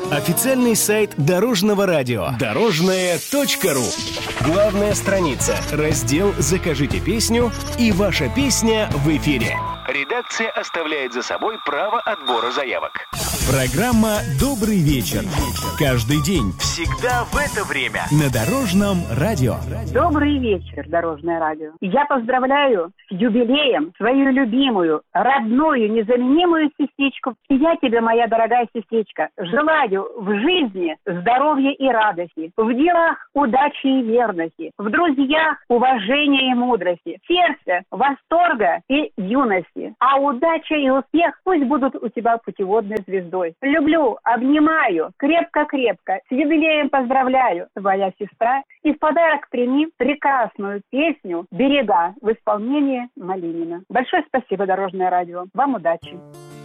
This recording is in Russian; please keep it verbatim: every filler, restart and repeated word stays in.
Официальный сайт Дорожного радио. Дорожное точка ру. Главная страница. Раздел «Закажите песню» и ваша песня в эфире. Редакция оставляет за собой право отбора заявок. Программа «Добрый вечер». Каждый день, всегда в это время. На Дорожном радио. Добрый вечер, Дорожное радио. Я поздравляю с юбилеем свою любимую, родную, незаменимую сестричку. И я тебе, моя дорогая сестричка, желаю в жизни здоровья и радости, в делах удачи и верности, в друзьях уважения и мудрости, в сердце восторга и юности. А удача и успех пусть будут у тебя путеводной звездой. Люблю, обнимаю, крепко-крепко, с юбилеем поздравляю, твоя сестра. И в подарок прими прекрасную песню «Берега» в исполнении Малинина. Большое спасибо, Дорожное радио. Вам удачи.